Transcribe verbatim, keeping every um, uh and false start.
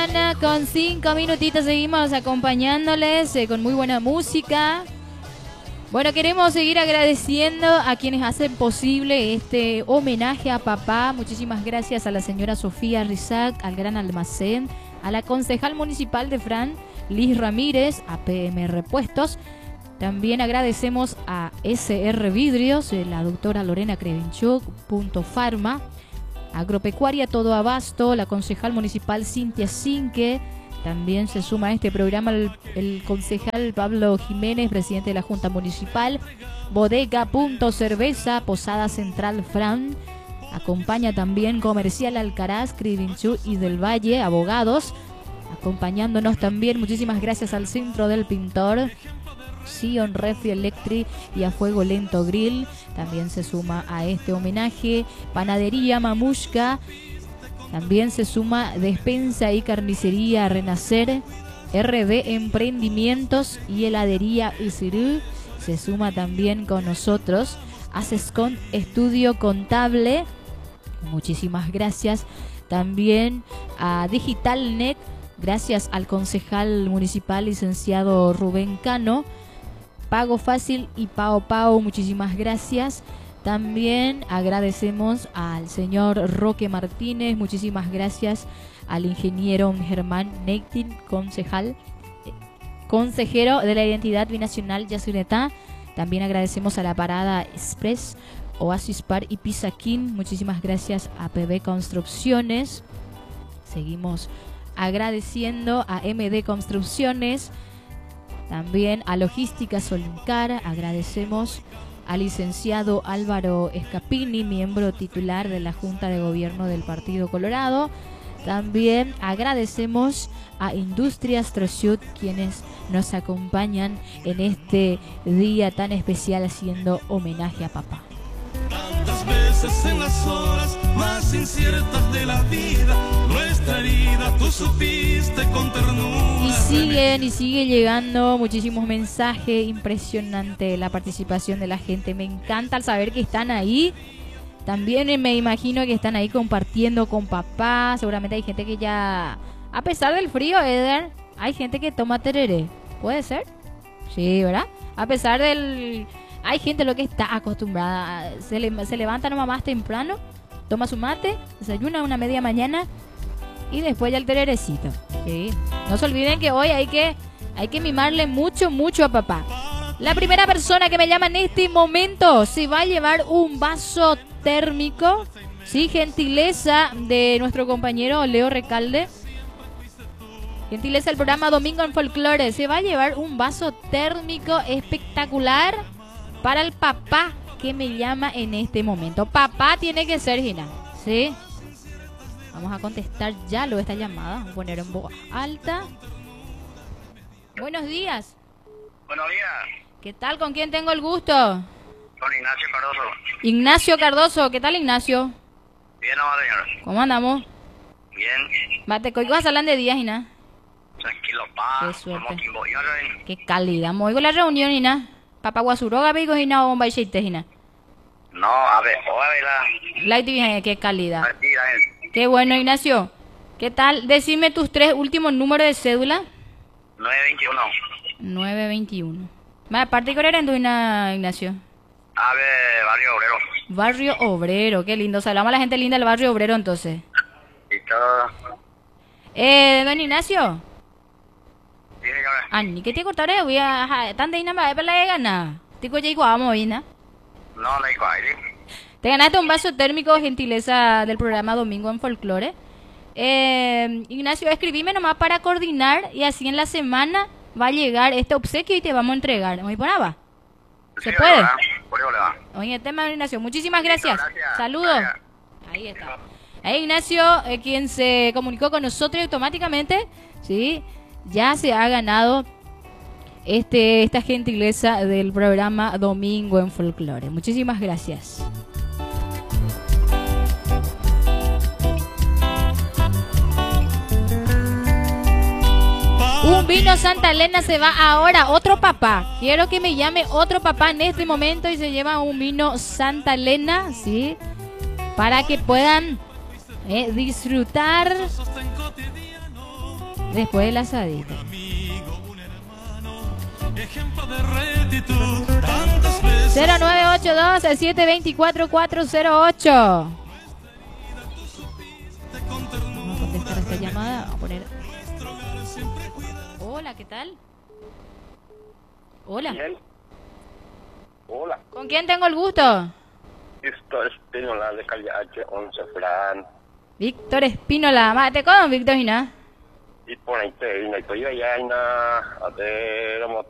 Con cinco minutitos seguimos acompañándoles eh, con muy buena música. Bueno, queremos seguir agradeciendo a quienes hacen posible este homenaje a papá. Muchísimas gracias a la señora Sofía Rizac, al Gran Almacén, a la concejal municipal de Fran, Liz Ramírez, a P M Repuestos. También agradecemos a S R Vidrios, eh, la doctora Lorena Krevinchuk, Punto Farma, Agropecuaria Todo Abasto, la concejal municipal Cintia Cinque. También se suma a este programa el, el concejal Pablo Jiménez, presidente de la Junta Municipal. Bodega Punto Cerveza, Posada Central Fran. Acompaña también Comercial Alcaraz, Krevinchuk y del Valle, abogados. Acompañándonos también, muchísimas gracias al Centro del Pintor, Sion Refri Electric y a Fuego Lento Grill. También se suma a este homenaje Panadería Mamushka. También se suma Despensa y Carnicería Renacer, R D Emprendimientos y Heladería Isirú. Se suma también con nosotros Asescon Estudio Contable. Muchísimas gracias también a DigitalNet. Gracias al concejal municipal licenciado Rubén Cano. Pago Fácil y Pao Pao, muchísimas gracias. También agradecemos al señor Roque Martínez, muchísimas gracias al ingeniero Germán Neitin, concejal, consejero de la identidad binacional Yacyretá. También agradecemos a la Parada Express, Oasis Par y Pisaquín, muchísimas gracias a P B Construcciones. Seguimos agradeciendo a M D Construcciones, también a Logística Solincar. Agradecemos al licenciado Álvaro Escapini, miembro titular de la Junta de Gobierno del Partido Colorado. También agradecemos a Industrias Trosud, quienes nos acompañan en este día tan especial haciendo homenaje a papá. Tantas veces en las horas más inciertas de la vida, nuestra herida tú supiste con ternura. Y siguen y sigue llegando muchísimos mensajes, impresionante la participación de la gente. Me encanta al saber que están ahí. También me imagino que están ahí compartiendo con papá. Seguramente hay gente que ya, a pesar del frío, Eder, hay gente que toma tereré. ¿Puede ser? Sí, ¿verdad? A pesar del... Hay gente lo que está acostumbrada, se, le, se levanta nomás más temprano, toma su mate, desayuna una media mañana y después ya el tererecito. ¿Sí? No se olviden que hoy hay que, hay que mimarle mucho, mucho a papá. La primera persona que me llama en este momento se va a llevar un vaso térmico, sí, gentileza de nuestro compañero Leo Recalde. Gentileza del programa Domingo en Folclore. Se va a llevar un vaso térmico espectacular para el papá que me llama en este momento. Papá tiene que ser, Gina. ¿Sí? Vamos a contestar ya luego esta llamada. Vamos a poner en voz alta. Buenos días. Buenos días. ¿Qué tal? ¿Con quién tengo el gusto? Con Ignacio Cardoso. Ignacio Cardoso. ¿Qué tal, Ignacio? Bien, no, señor. ¿Cómo andamos? Bien. Bate, ¿qué vas a hablar de días, Gina? Tranquilo, pa. Qué suerte. Como Kimbo, yo no- Qué calidad. Muy con la reunión, Gina. Papá Guasuroga, Vigo, Gina, bomba y sheite, Gina. No, a ver, o a ver la... Light T V, qué calidad. Partida, eh. Qué bueno, Ignacio. ¿Qué tal? Decime tus tres últimos números de cédula. nueve veintiuno. nueve veintiuno. Más aparte, ¿cuál era en tu, Ignacio? A ver, Barrio Obrero. Barrio Obrero, qué lindo. Saludamos a la gente linda del Barrio Obrero, entonces. Y todo... Eh, don Ignacio. Tiene que ver. Ah, ni que te cortaré, voy a... Tan de Ina, me va a de gana. Tico, ya igual, Ina. No, no hay cual, ¿sí? Te ganaste un vaso térmico, gentileza del programa Domingo en Folclore. Eh, Ignacio, escribime nomás para coordinar y así en la semana va a llegar este obsequio y te vamos a entregar. ¿Oye, ponaba? ¿Se Sí, puede? le va, por eso le va. Oye, tema de Ignacio, muchísimas gracias. Gracias. Saludos. Gracias. Ahí está. Ahí Ignacio, eh, quien se comunicó con nosotros y automáticamente, sí, ya se ha ganado este esta gentileza del programa Domingo en Folclore. Muchísimas gracias. Un vino Santa Elena se va ahora. Otro papá. Quiero que me llame otro papá en este momento y se lleva un vino Santa Elena, ¿sí? Para que puedan eh, disfrutar Después del asadito. cero nueve ocho dos siete dos cuatro cuatro cero ocho. Vamos a contestar esta llamada. Vamos a poner. Hola, ¿qué tal? Hola. Bien. Hola. ¿Con quién tengo el gusto? Esto es Pinola de calle H once, Fran. Víctor Espínola. Mate con Víctor Gina. Y por ahí te, y no estoy allá, y nada, a te, como